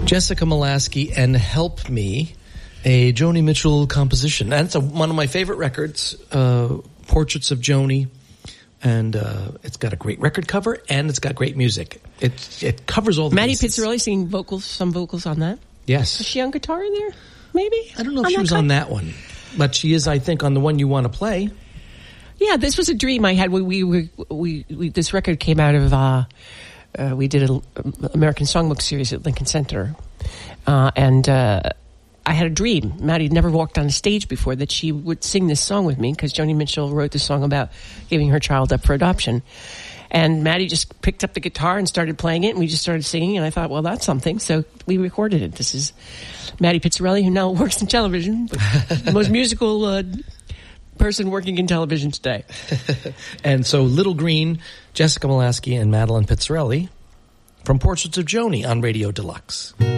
Jessica Molaskey and Help Me, a Joni Mitchell composition. And it's one of my favorite records, Portraits of Joni. And it's got a great record cover, and it's got great music. It covers all the Maddie bases. Pizzarelli singing some vocals on that. Yes. Was she on guitar in there? Maybe? I don't know if she was on that one. But she is, I think, on the one you want to play. Yeah, this was a dream I had. This record came out of, we did an American Songbook series at Lincoln Center. And I had a dream. Maddie had never walked on a stage before that she would sing this song with me because Joni Mitchell wrote the song about giving her child up for adoption. And Maddie just picked up the guitar and started playing it, and we just started singing, and I thought, well, that's something. So we recorded it. This is Maddie Pizzarelli, who now works in television, but the most musical person working in television today. And so Little Green, Jessica Molaskey, and Madeline Pizzarelli from Portraits of Joni on Radio Deluxe.